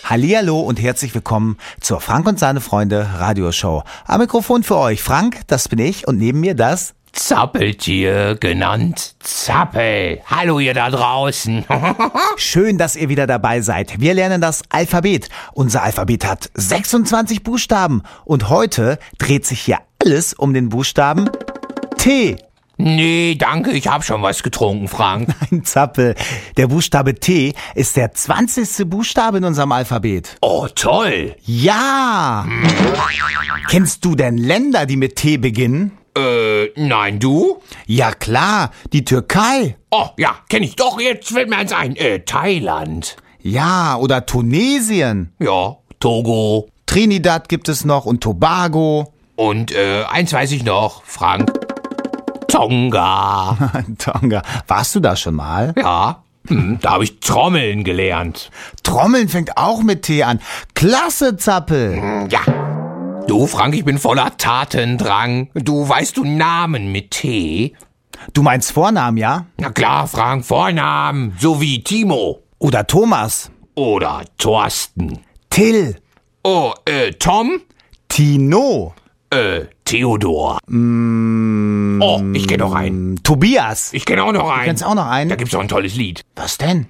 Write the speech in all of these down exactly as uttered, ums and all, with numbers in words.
Hallihallo und herzlich willkommen zur Frank und seine Freunde Radioshow. Am Mikrofon für euch Frank, das bin ich, und neben mir das Zappeltier, genannt Zappel. Hallo ihr da draußen. Schön, dass ihr wieder dabei seid. Wir lernen das Alphabet. Unser Alphabet hat sechsundzwanzig Buchstaben und heute dreht sich hier alles um den Buchstaben T. Nee, danke, ich hab schon was getrunken, Frank. Nein, Zappel. Der Buchstabe T ist der zwanzigste Buchstabe in unserem Alphabet. Oh, toll. Ja. Hm. Kennst du denn Länder, die mit T beginnen? Äh, nein, du? Ja klar, die Türkei. Oh, ja, kenn ich doch, jetzt fällt mir eins ein. Äh, Thailand. Ja, oder Tunesien. Ja, Togo. Trinidad gibt es noch und Tobago. Und, äh, eins weiß ich noch, Frank. Tonga. Tonga. Warst du da schon mal? Ja, hm, da habe ich Trommeln gelernt. Trommeln fängt auch mit T an. Klasse, Zappel. Ja. Du, Frank, ich bin voller Tatendrang. Du, weißt du Namen mit T? Du meinst Vornamen, ja? Na klar, Frank, Vornamen. So wie Timo. Oder Thomas. Oder Thorsten. Till. Oh, äh, Tom? Tino. Äh, Theodor. Mm, oh, ich kenn noch einen. Tobias. Ich kenn auch noch einen. Du kennst auch noch einen? Da gibt's auch ein tolles Lied. Was denn?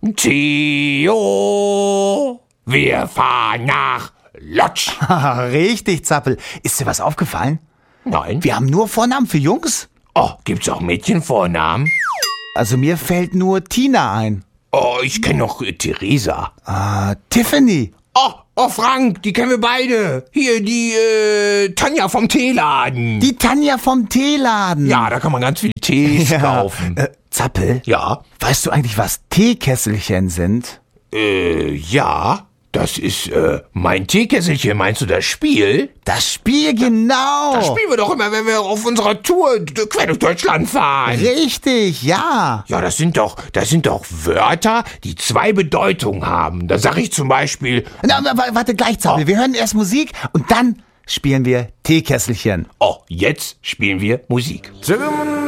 Theo, wir fahren nach Lodz. Richtig, Zappel. Ist dir was aufgefallen? Nein. Wir haben nur Vornamen für Jungs. Oh, gibt's auch Mädchenvornamen? Also mir fällt nur Tina ein. Oh, ich kenn noch äh, Theresa. Ah, Tiffany. Oh, oh, Frank, die kennen wir beide. Hier, die, äh, Tanja vom Teeladen. Die Tanja vom Teeladen. Ja, da kann man ganz viele Tees ja. kaufen. Äh, Zappel? Ja? Weißt du eigentlich, was Teekesselchen sind? Äh, ja. Das ist, äh, mein Teekesselchen. Meinst du das Spiel? Das Spiel, genau. Das spielen wir doch immer, wenn wir auf unserer Tour quer durch Deutschland fahren. Richtig, ja. Ja, das sind doch, das sind doch Wörter, die zwei Bedeutungen haben. Da sag ich zum Beispiel... Na, warte, gleich, Zappel. Oh. Wir hören erst Musik und dann spielen wir Teekesselchen. Oh, jetzt spielen wir Musik.